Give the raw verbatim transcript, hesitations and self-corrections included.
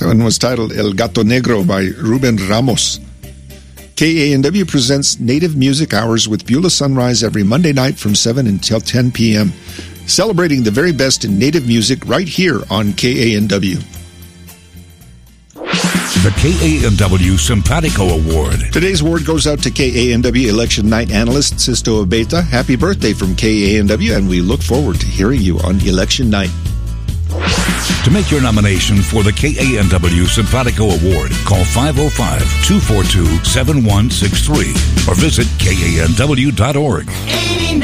one was titled El Gato Negro by Ruben Ramos. K A N W presents Native Music Hours with Beulah Sunrise every Monday night from seven until ten p.m., celebrating the very best in Native music right here on K A N W. The K A N W Simpatico Award. Today's award goes out to K A N W Election Night Analyst Sisto Abeta. Happy birthday from K A N W, and we look forward to hearing you on Election Night. To make your nomination for the K A N W Simpatico Award, call five oh five, two four two, seven one six three or visit K A N W dot org.